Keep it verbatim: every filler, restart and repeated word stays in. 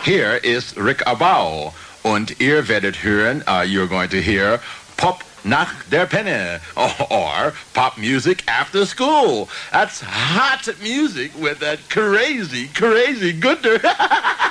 Here ist Rick Abau. Und ihr werdet hören, uh, you're going to hear Pop nach der Penne, or, or pop music after school. That's hot music with that crazy, crazy good.